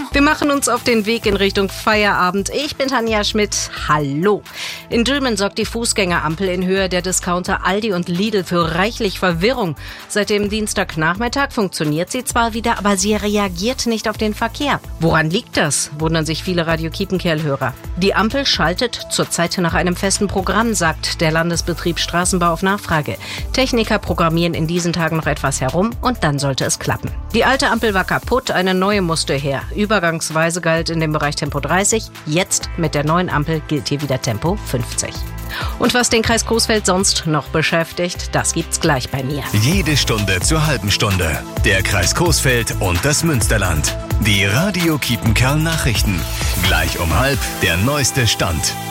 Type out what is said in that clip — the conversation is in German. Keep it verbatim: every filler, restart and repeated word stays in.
Wir machen uns auf den Weg in Richtung Feierabend. Ich bin Tanja Schmidt. Hallo. In Dülmen sorgt die Fußgängerampel in Höhe der Discounter Aldi und Lidl für reichlich Verwirrung. Seit dem Dienstagnachmittag funktioniert sie zwar wieder, aber sie reagiert nicht auf den Verkehr. Woran liegt das? Wundern sich viele Radio Kiepenkerl-Hörer. Die Ampel schaltet zurzeit nach einem festen Programm, sagt der Landesbetrieb Straßenbau auf Nachfrage. Techniker programmieren in diesen Tagen noch etwas herum und dann sollte es klappen. Die alte Ampel war kaputt, eine neue musste her. Übergangsweise galt in dem Bereich Tempo dreißig. Jetzt mit der neuen Ampel gilt hier wieder Tempo fünfzig. Und was den Kreis Coesfeld sonst noch beschäftigt, das gibt's gleich bei mir. Jede Stunde zur halben Stunde. Der Kreis Coesfeld und das Münsterland. Die Radio Kiepenkerl Nachrichten. Gleich um halb der neueste Stand.